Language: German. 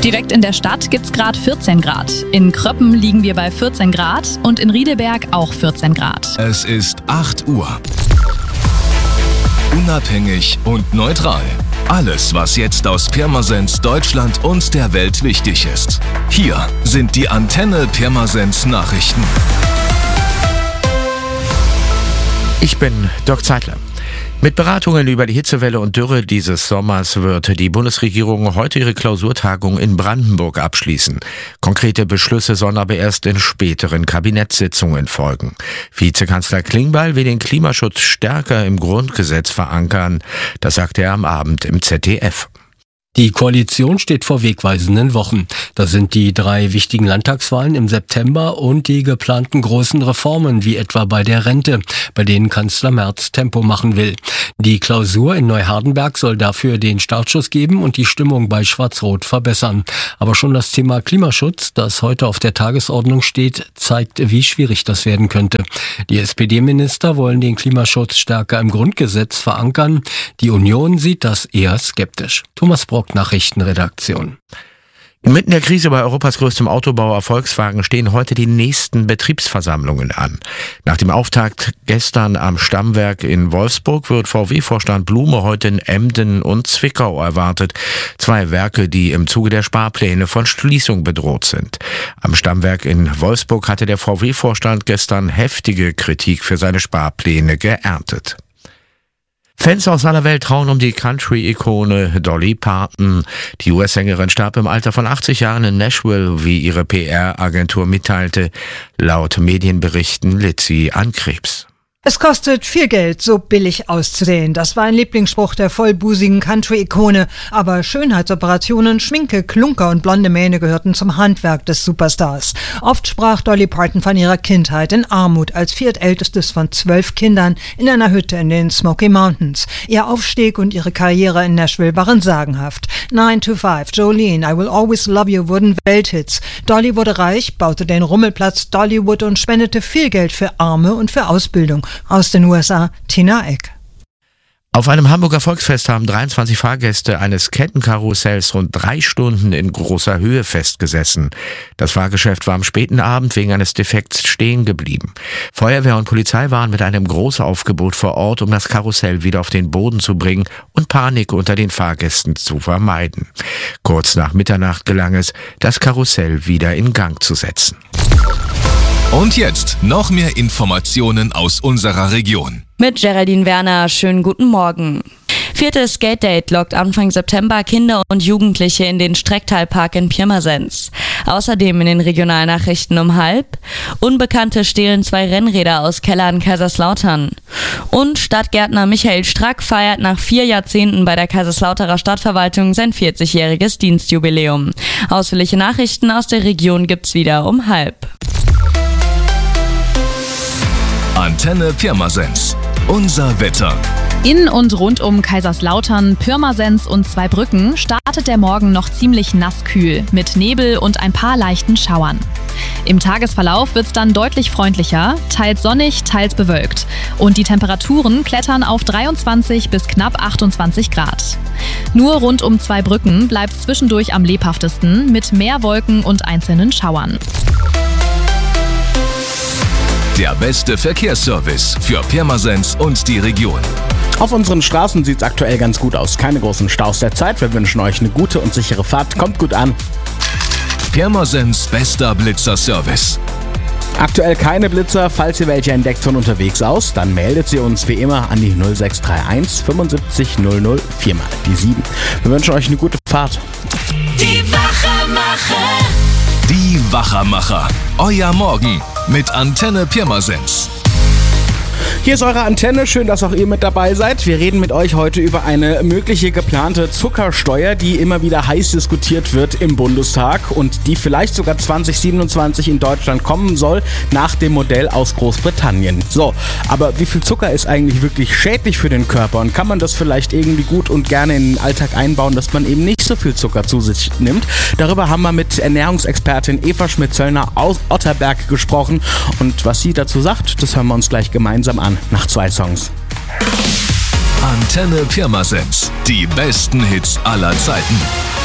Direkt in der Stadt gibt's gerade 14 Grad. In Kröppen liegen wir bei 14 Grad und in Riedeberg auch 14 Grad. Es ist 8 Uhr. Unabhängig und neutral. Alles, was jetzt aus Pirmasens, Deutschland und der Welt wichtig ist. Hier sind die Antenne Pirmasens Nachrichten. Ich bin Dirk Zeitler. Mit Beratungen über die Hitzewelle und Dürre dieses Sommers wird die Bundesregierung heute ihre Klausurtagung in Brandenburg abschließen. Konkrete Beschlüsse sollen aber erst in späteren Kabinettssitzungen folgen. Vizekanzler Klingbeil will den Klimaschutz stärker im Grundgesetz verankern. Das sagte er am Abend im ZDF. Die Koalition steht vor wegweisenden Wochen. Das sind die 3 wichtigen Landtagswahlen im September und die geplanten großen Reformen, wie etwa bei der Rente, bei denen Kanzler Merz Tempo machen will. Die Klausur in Neuhardenberg soll dafür den Startschuss geben und die Stimmung bei Schwarz-Rot verbessern. Aber schon das Thema Klimaschutz, das heute auf der Tagesordnung steht, zeigt, wie schwierig das werden könnte. Die SPD-Minister wollen den Klimaschutz stärker im Grundgesetz verankern. Die Union sieht das eher skeptisch. Thomas Brock, Nachrichtenredaktion. Inmitten der Krise bei Europas größtem Autobauer Volkswagen stehen heute die nächsten Betriebsversammlungen an. Nach dem Auftakt gestern am Stammwerk in Wolfsburg wird VW-Vorstand Blume heute in Emden und Zwickau erwartet. 2 Werke, die im Zuge der Sparpläne von Schließung bedroht sind. Am Stammwerk in Wolfsburg hatte der VW-Vorstand gestern heftige Kritik für seine Sparpläne geerntet. Fans aus aller Welt trauen um die Country-Ikone Dolly Parton. Die US-Sängerin starb im Alter von 80 Jahren in Nashville, wie ihre PR-Agentur mitteilte. Laut Medienberichten litt sie an Krebs. Es kostet viel Geld, so billig auszusehen. Das war ein Lieblingsspruch der vollbusigen Country-Ikone. Aber Schönheitsoperationen, Schminke, Klunker und blonde Mähne gehörten zum Handwerk des Superstars. Oft sprach Dolly Parton von ihrer Kindheit in Armut als viertältestes von 12 Kindern in einer Hütte in den Smoky Mountains. Ihr Aufstieg und ihre Karriere in Nashville waren sagenhaft. 9 to 5, Jolene, I Will Always Love You wurden Welthits. Dolly wurde reich, baute den Rummelplatz Dollywood und spendete viel Geld für Arme und für Ausbildung. Aus den USA, Tina Eck. Auf einem Hamburger Volksfest haben 23 Fahrgäste eines Kettenkarussells rund 3 Stunden in großer Höhe festgesessen. Das Fahrgeschäft war am späten Abend wegen eines Defekts stehen geblieben. Feuerwehr und Polizei waren mit einem Großaufgebot vor Ort, um das Karussell wieder auf den Boden zu bringen und Panik unter den Fahrgästen zu vermeiden. Kurz nach Mitternacht gelang es, das Karussell wieder in Gang zu setzen. Und jetzt noch mehr Informationen aus unserer Region. Mit Geraldine Werner, schönen guten Morgen. 4. Skate Date lockt Anfang September Kinder und Jugendliche in den Strecktalpark in Pirmasens. Außerdem in den Regionalnachrichten um 12:30. Unbekannte stehlen 2 Rennräder aus Kellern Kaiserslautern. Und Stadtgärtner Michael Strack feiert nach 4 Jahrzehnten bei der Kaiserslauterer Stadtverwaltung sein 40-jähriges Dienstjubiläum. Ausführliche Nachrichten aus der Region gibt's wieder um 12:30. Antenne Pirmasens. Unser Wetter. In und rund um Kaiserslautern, Pirmasens und Zweibrücken startet der Morgen noch ziemlich nasskühl mit Nebel und ein paar leichten Schauern. Im Tagesverlauf wird's dann deutlich freundlicher, teils sonnig, teils bewölkt. Und die Temperaturen klettern auf 23 bis knapp 28 Grad. Nur rund um Zweibrücken bleibt's zwischendurch am lebhaftesten mit mehr Wolken und einzelnen Schauern. Der beste Verkehrsservice für Pirmasens und die Region. Auf unseren Straßen sieht es aktuell ganz gut aus. Keine großen Staus der Zeit. Wir wünschen euch eine gute und sichere Fahrt. Kommt gut an. Pirmasens bester Blitzerservice. Aktuell keine Blitzer. Falls ihr welche entdeckt von unterwegs aus, dann meldet sie uns wie immer an die 0631 75 00 4 mal die 7. Wir wünschen euch eine gute Fahrt. Die Wachermacher. Die Wachermacher. Euer Morgen mit Antenne Pirmasens. Hier ist eure Antenne, schön, dass auch ihr mit dabei seid. Wir reden mit euch heute über eine mögliche geplante Zuckersteuer, die immer wieder heiß diskutiert wird im Bundestag und die vielleicht sogar 2027 in Deutschland kommen soll, nach dem Modell aus Großbritannien. So, aber wie viel Zucker ist eigentlich wirklich schädlich für den Körper und kann man das vielleicht irgendwie gut und gerne in den Alltag einbauen, dass man eben nicht so viel Zucker zu sich nimmt? Darüber haben wir mit Ernährungsexpertin Eva Schmidt-Zöllner aus Otterberg gesprochen und was sie dazu sagt, das hören wir uns gleich gemeinsam an. Nach 2 Songs. Antenne Pirmasens. Die besten Hits aller Zeiten.